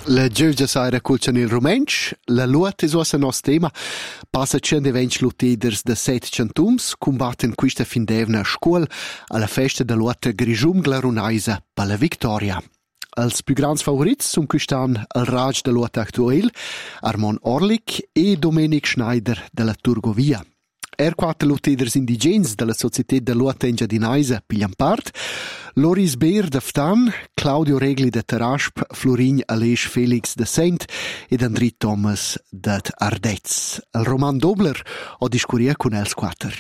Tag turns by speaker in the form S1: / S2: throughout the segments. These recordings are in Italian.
S1: La giugia saira culcian il rumensch, la luat es uossa nos tema, passa cen devench luteders de 7 centums, combatten quista fin d'evna a scuol alla festa de luata Grischun Glarunaisa per la victoria. Els più grands favorits sun quistan el rag de luata actuel, Armand Orlik e Domenic Schneider de la Turgovia. 4 luteders indigens de la Società de Luata Engiadinaisa piglian part, Loris Beer de Ftan, Claudio Regli de Terasp, Florin Aleix Felix de Sent ed Andri Thomas de Ardez. El Roman Dobler ho discuria con els 4.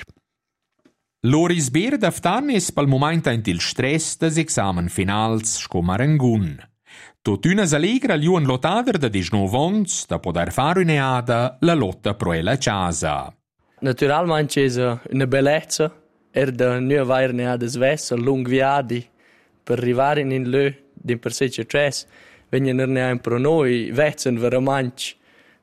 S2: Loris Beer de Ftan es pel moment ent il stress des examen finals sco Marangun. Tot unas allegra liuan lotader de 19 ans da poder fare uneada la lotta pro la casa.
S3: Naturalmente è una bellezza da non avere neada svessa, lung viadi, per arrivare in lö, din per sece tres, vengono ne pro noi, vezzan veramente,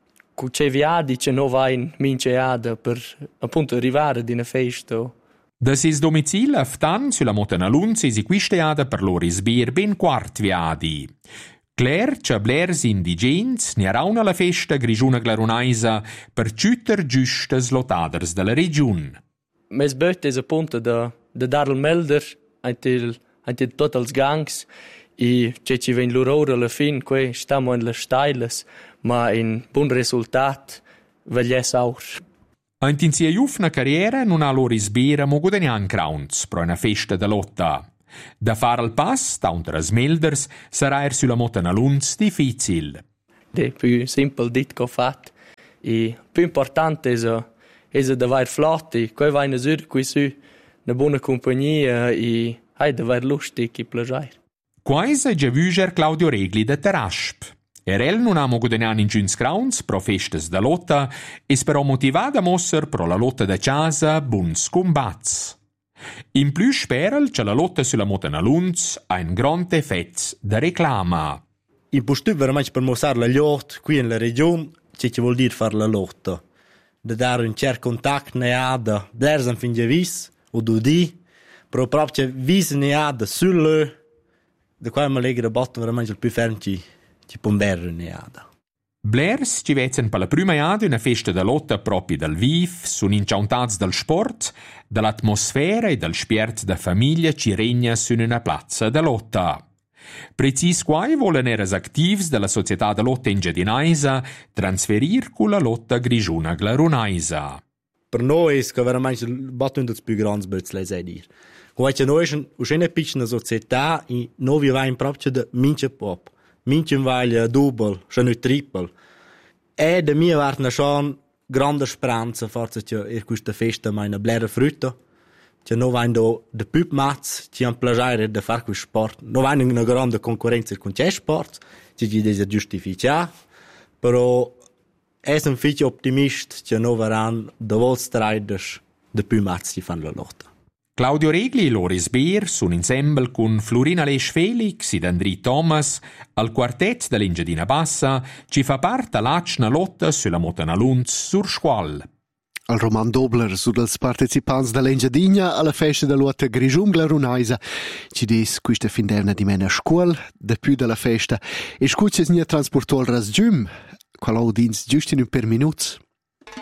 S3: cu ce viadi ce no va in mince ada per appunto arrivare di una festa.
S2: Da sis domicil a Ftan sulla Motanalunz esi quisteada per Loris Beer ben quart viadi. Claire, c'è blers indigens, ne arauna la festa Grischuna Glarunaisa per ciuter giustes lotaders della region.
S3: Mes böt es appunto da dar il melder antil tot els gangs e ce ci ven l'urora alla fin, que stiamo in le stailes, ma in buon risultat veglies aur.
S2: Ant in sia jufna carriera non ha Loris Beer mo guadagnan crowns pro una festa de lotta. Da fare il pass, taunter as melders, sarà sulla Motanalunz difficil.
S3: De più simple dit che ho fatto. E più importante è da aver flotti, che vai in sur qui su, una buona compagnia e da aver lustig e piacere.
S2: Quais è già vuger Claudio Regli de Terasp. El non ha guadagnan in giuns crowns pro festes de lotta e però motivada mosser pro la lotta de casa buns combats. In più sperel che la lotta sulla Motanalunz ha un grande effetto da reclama.
S4: Impostu veramente per mostrare la lotta qui in la regione, che vuol dire fare la lotta. Da dare un certo contatto neada, blers fin vis o dudi, però proprio vis neada sulle, da qua mi legge la botta veramente il più fermo ci pomberre neada.
S2: Blers ci vezzan per la prima iada una festa de lotta proprio dal viv, sun inciauntats del sport, dall'atmosfera e dal spiert da famiglia ci regna su una plazza de lotta. Precis quai volen eres activs della Società de Lotta Engiadinaisa transferir cu la lotta Grischuna Glarunaisa.
S4: Per noi è veramente il bottone dels più grandi berzles è dir. Come noi siamo una piccola società e noi viviamo proprio da mince pop. Minchen weil double, schon nicht triple. Da mir warten schon grande speranza forse che questa festa meine blera frutta. Che no vain do de pup mats, ci han piacere de far questo sport. No vain una grande concorrenza con c'è sport, ci dese giustifica, però è un figlio optimist che no varan de volstriders de pup mats ci fan la lotta.
S2: Claudio Regli e Loris Beer sono insieme con Florin Aleix Felix ed Andri Thomas al quartet dell'Engiadina Bassa ci fa parte all'acna lotta sulla Motanalunz sur scuol.
S1: Al Roman Dobler su dels partecipanti dell'Engiadina alla festa della luata Grischun Glarunaisa ci dis questa fin d'evna di mena scuol, da più della festa, e scucces nia transportol ras gium, qual audins giusto in un per minuts.